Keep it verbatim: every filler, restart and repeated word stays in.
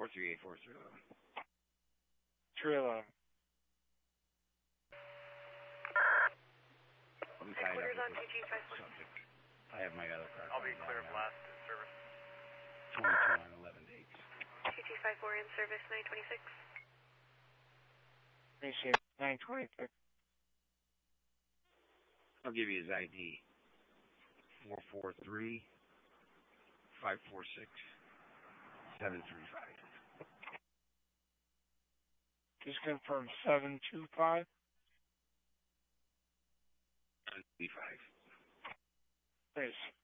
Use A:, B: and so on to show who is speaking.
A: four three eight four three eleven.
B: three eleven.
C: Headquarters on T G five four.
A: Subject. I have my other car.
D: I'll be clear of last service.
A: twenty-two on eleven dates.
C: T G five four in service nine twenty-six.
B: Appreciate it. nine twenty-six.
A: I'll give you his I D. four four three, five four six, seven three five.
B: Just confirm seven two five.
A: seven three five.
B: Please.